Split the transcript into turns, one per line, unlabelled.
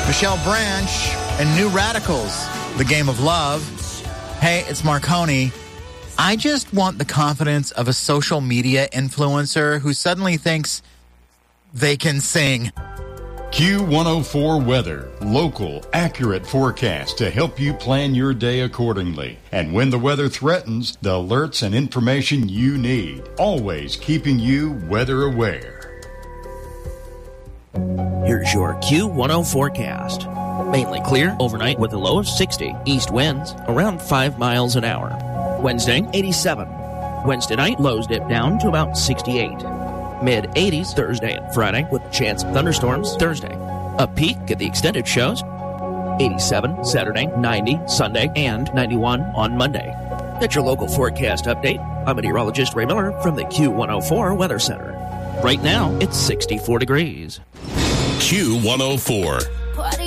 Michelle Branch and New Radicals, The Game of Love. Hey, it's Marconi. I just want the confidence of a social media influencer who suddenly thinks they can sing.
Q104 Weather. Local, accurate forecast to help you plan your day accordingly. And when the weather threatens, the alerts and information you need. Always keeping you weather aware.
Here's your Q10 forecast. Mainly clear overnight with a low of 60. East winds around 5 miles an hour. Wednesday, 87. Wednesday night, lows dip down to about 68. Mid-80s Thursday and Friday with a chance of thunderstorms Thursday. A peak at the extended shows. 87 Saturday, 90 Sunday, and 91 on Monday. That's your local forecast update. I'm meteorologist Ray Miller from the Q104 Weather Center. Right now, it's 64 degrees.
Q104.